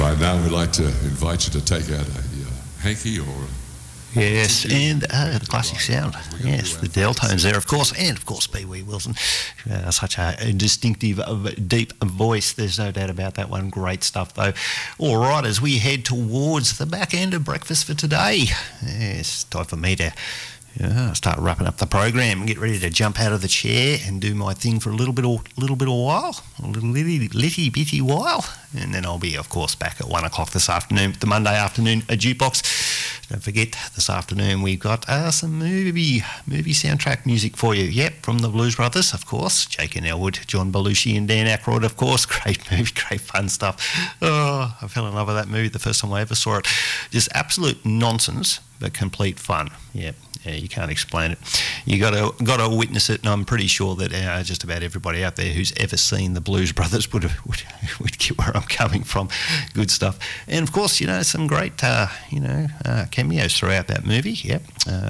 right, now we'd like to invite you to take out a hanky or... Yes, and the classic sound. Yes, the Deltones there, of course, and of course Pee Wee Wilson. Such a distinctive, deep voice. There's no doubt about that one. Great stuff, though. All right, as we head towards the back end of breakfast for today, yes, time for me to start wrapping up the program and get ready to jump out of the chair and do my thing for a little bit of while, a little bitty while, and then I'll be, of course, back at 1 o'clock this afternoon with the Monday afternoon jukebox. Don't forget, this afternoon we've got some movie soundtrack music for you. Yep, from the Blues Brothers, of course. Jake and Elwood, John Belushi and Dan Aykroyd, of course. Great movie, great fun stuff. Oh, I fell in love with that movie the first time I ever saw it. Just absolute nonsense, but complete fun. Yep. Yeah, you can't explain it. You got to witness it, and I'm pretty sure that just about everybody out there who's ever seen the Blues Brothers would get where I'm coming from. Good stuff, and of course, some great cameos throughout that movie. Yep,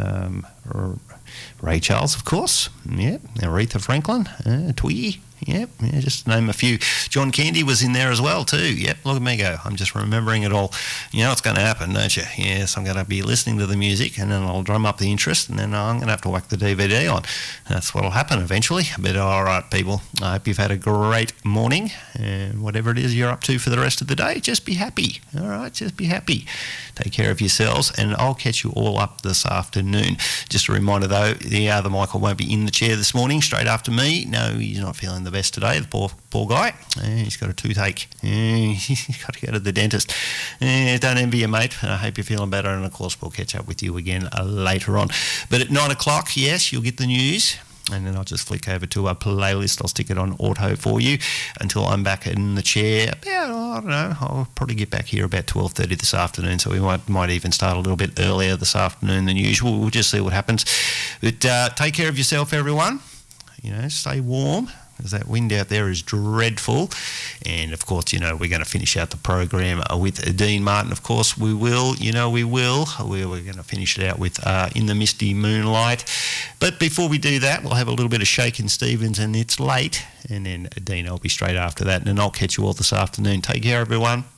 Ray Charles, of course. Yep, Aretha Franklin, Twiggy. Yep, just to name a few. John Candy was in there as well too. Yep, look at me go. I'm just remembering it all. You know what's going to happen, don't you? Yes, I'm going to be listening to the music and then I'll drum up the interest and then I'm going to have to whack the DVD on. That's what will happen eventually. But all right, people, I hope you've had a great morning and whatever it is you're up to for the rest of the day, just be happy. All right, just be happy. Take care of yourselves and I'll catch you all up this afternoon. Just a reminder though, the other Michael won't be in the chair this morning straight after me. No, he's not feeling the best today, the poor guy. He's got a toothache. He's got to go to the dentist. Don't envy you, mate. I hope you're feeling better, and of course we'll catch up with you again later on. But at 9 o'clock, yes, you'll get the news, and then I'll just flick over to a playlist. I'll stick it on auto for you until I'm back in the chair about, I don't know, I'll probably get back here about 12:30 this afternoon, so we might even start a little bit earlier this afternoon than usual. We'll just see what happens. But take care of yourself, everyone. Stay warm, because that wind out there is dreadful. And of course, we're going to finish out the program with Dean Martin. Of course, we will. We're going to finish it out with In the Misty Moonlight. But before we do that, we'll have a little bit of Shakin' Stevens and It's Late. And then Dean will be straight after that. And then I'll catch you all this afternoon. Take care, everyone.